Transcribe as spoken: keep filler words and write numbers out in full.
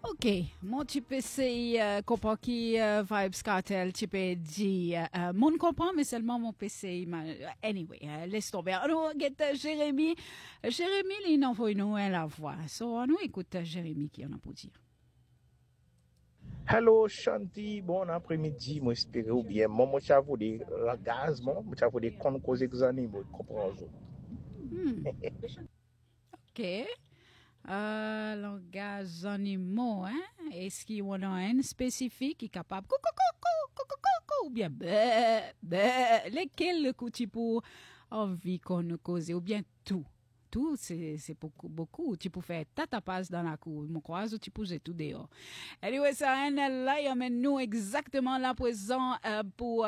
Ok, mon tu peux essayer euh, comprendre qui euh, Vibes Cartel, tu peux dire, euh, mon comprend, mais seulement mon P C. Ma... Anyway, euh, laisse tomber. Alors, get uh, Jérémy. Jérémy, il envoie nous hein, la voix. So, nous écoute uh, Jérémy qui en a pour dire. Hello Shanti, bon après-midi, moi espère ou bien. Moi, moi, j'avoue des gaz, moi, moi, j'avoue des con cause examen, moi, comprends. Hmm. Ok. Euh, langage animaux, hein? Est-ce qu'il y en a un spécifique qui est capable coucou, coucou, coucou, coucou, ou bien bé, bé, lesquels le coup tu pour envie qu'on nous cause, ou bien tout? Tout, c'est, c'est beaucoup, beaucoup. Tu peux faire tata passe dans la cour, mon croise, ou tu peux jeter tout dehors. Anyway, ça, là, il y a nous exactement là présent euh, pour